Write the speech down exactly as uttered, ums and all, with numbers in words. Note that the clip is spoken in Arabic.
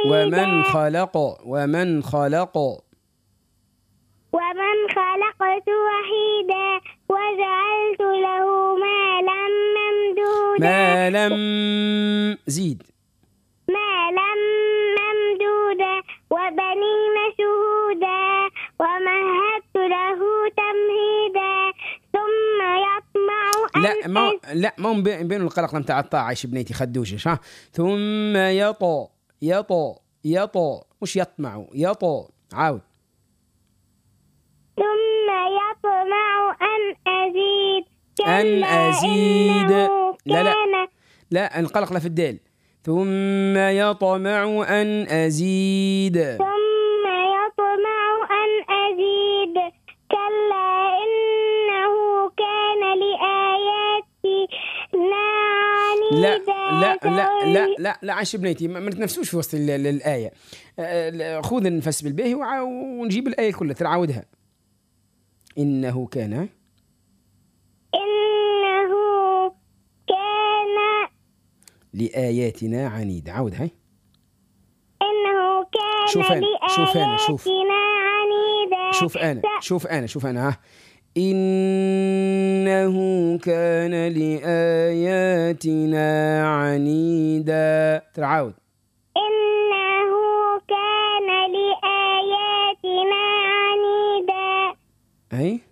ومن خلق ومن خلق ومن خلقت وحيدا وجعلت له مالا ممدودا مالا زيد مالا ممدودا وبنين شهودا ومهدت له تمهيدا ثم يطمع أن لا ما لا ما هو بين بين القلق لم تعطى عايش بنيتي خدوشة ها ثم يطو يطو يطو مش يطمع يطو عاود ثم يطمع أن أزيد أن أزيد لا لا كان لا القلق لا في الدال ثم يطمع أن أزيد ثم يطمع أن أزيد كلا إنه كان لآياتنا لا عنيدا لا لا لا لا لا عايش بنيتي ما نتنفسوش في وسط ال- ال- الآية آه، خذ النفس بالباهي وع- ونجيب الآية كلها تنعاودها إنه كان إنه كان لآياتنا عنيد عاود هاي إنه كان شوف أنا شوف أنا شوف لآياتنا عنيدا شوف أنا شوف أنا شوف أنا ها إنه كان لآياتنا عنيدا ترعاود إنه كان لآياتنا عنيدا أي